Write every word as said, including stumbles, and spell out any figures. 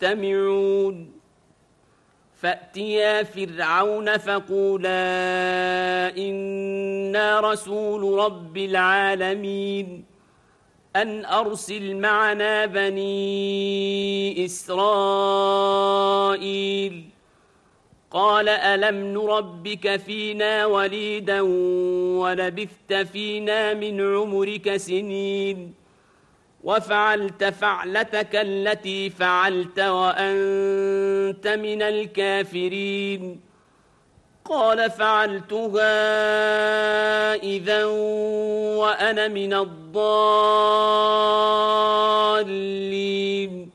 يستمعون فأتيا فرعون فقولا إنا رسول رب العالمين أن أرسل معنا بني إسرائيل قال ألم نربك فينا وليدا ولبثت فينا من عمرك سنين وفعلت فعلتك التي فعلت وأنت من الكافرين قال فعلتها إذا وأنا من الضالين